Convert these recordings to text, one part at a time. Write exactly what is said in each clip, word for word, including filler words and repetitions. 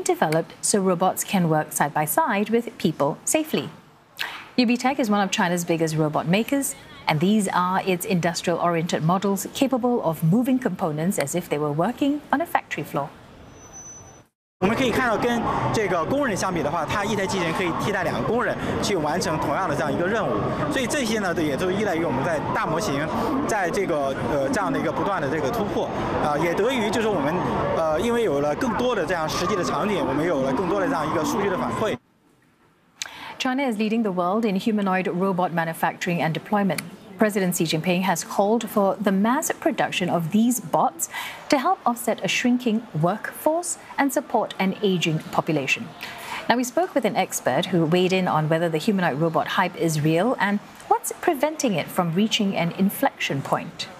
developed so robots can work side by side with people safely. U B Tech is one of China's biggest robot makers, and these are its industrial-oriented models capable of moving components as if they were working on a factory floor. 我们可以看到，跟这个工人相比的话，它一台机器人可以替代两个工人去完成同样的这样一个任务。所以这些呢，也都依赖于我们在大模型，在这个呃这样的一个不断的这个突破啊，也得益于就是我们呃因为有了更多的这样实际的场景，我们有了更多的这样一个数据的反馈。 China is leading the world in humanoid robot manufacturing and deployment. President Xi Jinping has called for the mass production of these bots to help offset a shrinking workforce and support an aging population. Now, we spoke with an expert who weighed in on whether the humanoid robot hype is real and what's preventing it from reaching an inflection point.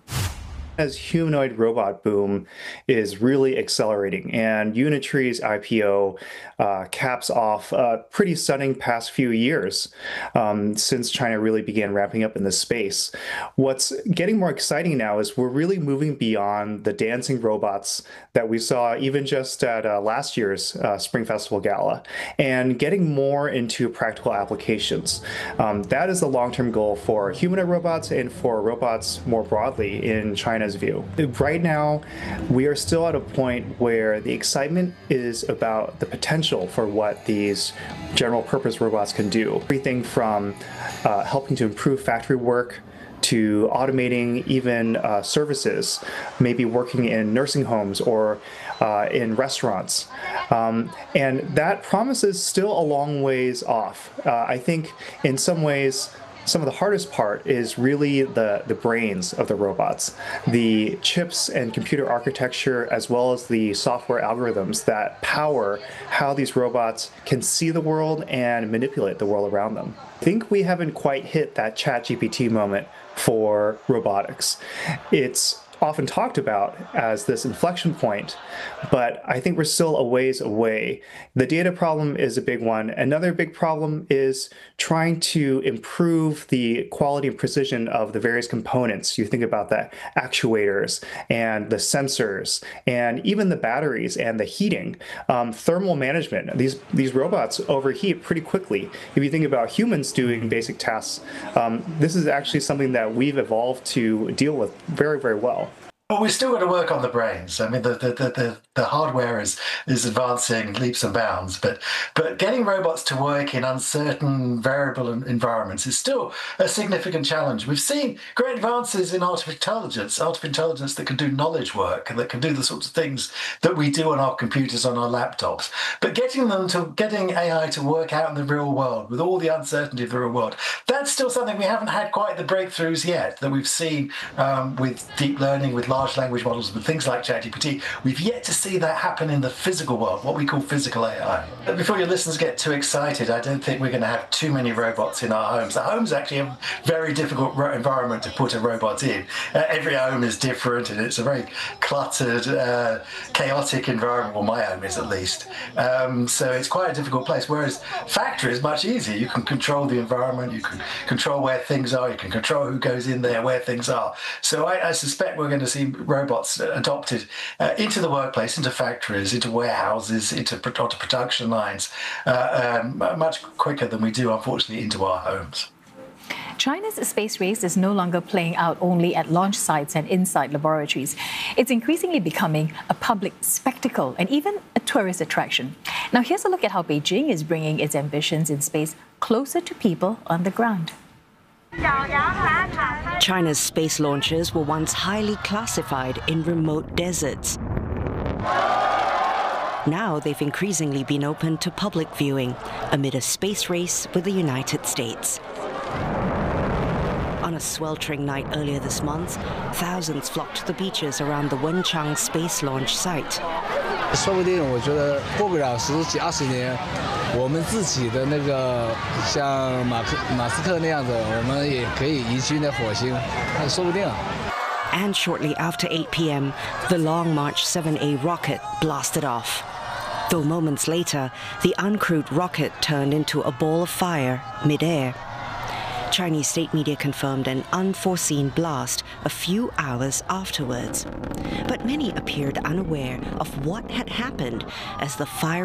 As humanoid robot boom is really accelerating, and Unitree's I P O uh, caps off a pretty stunning past few years um, since China really began ramping up in this space. What's getting more exciting now is we're really moving beyond the dancing robots that we saw even just at uh, last year's uh, Spring Festival Gala, and getting more into practical applications. Um, that is the long-term goal for humanoid robots and for robots more broadly in China. View. Right now, we are still at a point where the excitement is about the potential for what these general purpose robots can do. Everything from uh, helping to improve factory work to automating even uh, services, maybe working in nursing homes or uh, in restaurants. Um, and that promise is still a long ways off. Uh, I think in some ways, some of the hardest part is really the, the brains of the robots, the chips and computer architecture, as well as the software algorithms that power how these robots can see the world and manipulate the world around them. I think we haven't quite hit that ChatGPT moment for robotics. It's often talked about as this inflection point, but I think we're still a ways away. The data problem is a big one. Another big problem is trying to improve the quality and precision of the various components. You think about the actuators and the sensors and even the batteries and the heating, um, thermal management. These, these robots overheat pretty quickly. If you think about humans doing basic tasks, um, this is actually something that we've evolved to deal with very, very well. Well, we've still got to work on the brains. I mean, the the the, the, the hardware is is advancing leaps and bounds, but but getting robots to work in uncertain, variable environments is still a significant challenge. We've seen great advances in artificial intelligence, artificial intelligence that can do knowledge work and that can do the sorts of things that we do on our computers, on our laptops. But getting them to getting A I to work out in the real world with all the uncertainty of the real world, that's still something we haven't had quite the breakthroughs yet that we've seen um, with deep learning, with large language models, with things like ChatGPT. We've yet to see that happen in the physical world, what we call physical A I. But before your listeners get too excited, I don't think we're going to have too many robots in our homes. The home's actually a very difficult environment to put a robot in. Uh, every home is different, and it's a very cluttered, uh, chaotic environment. Well, my home is at least. Um, so it's quite a difficult place, whereas factory is much easier. You can control the environment, you can control where things are, you can control who goes in there, where things are. So I, I suspect we're going to see robots adopted uh, into the workplace, into factories, into warehouses, into, onto production lines, uh, um, much quicker than we do, unfortunately, into our homes. China's space race is no longer playing out only at launch sites and inside laboratories. It's increasingly becoming a public spectacle and even a tourist attraction. Now, here's a look at how Beijing is bringing its ambitions in space closer to people on the ground. China's space launches were once highly classified in remote deserts. Now they've increasingly been open to public viewing amid a space race with the United States. On a sweltering night earlier this month, thousands flocked to the beaches around the Wenchang space launch site. 说不定我觉得过不了十几二十年，我们自己的那个像马克马斯克那样子，我们也可以移居那火星，那说不定。 And shortly after eight p m, the Long March seven A rocket blasted off. Though moments later, the uncrewed rocket turned into a ball of fire mid-air. Chinese state media confirmed an unforeseen blast a few hours afterwards. But many appeared unaware of what had happened as the fire